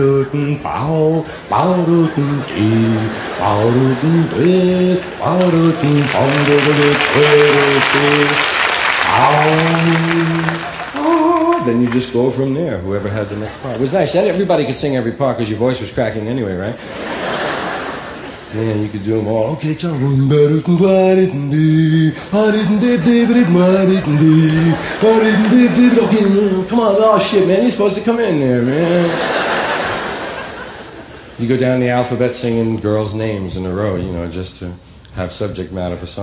Bow, bow, dee, bow, dee, bow, then you just go from there, whoever had the next part. It was nice. Everybody could sing every part because your voice was cracking anyway, right? Yeah, you could do them all. Okay, John. Okay, come on. Oh, shit, man. You're supposed to come in there, man. You go down the alphabet singing girls' names in a row, you know, just to have subject matter for song.